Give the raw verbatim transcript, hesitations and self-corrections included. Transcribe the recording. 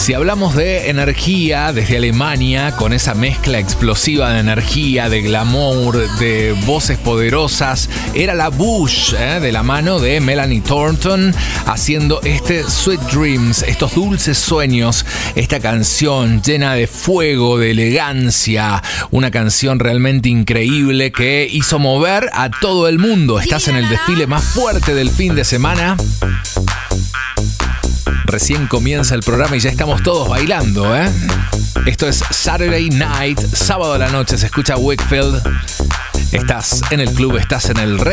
Si hablamos de energía desde Alemania, con esa mezcla explosiva de energía, de glamour, de voces poderosas, era la Bush, ¿eh? de la mano de Melanie Thornton, haciendo este Sweet Dreams, estos dulces sueños, esta canción llena de fuego, de elegancia, una canción realmente increíble que hizo mover a todo el mundo. Estás en el desfile más fuerte del fin de semana. Recién comienza el programa y ya estamos todos bailando, ¿eh? Esto es Saturday Night, sábado a la noche, se escucha Wakefield. Estás en el club, estás en el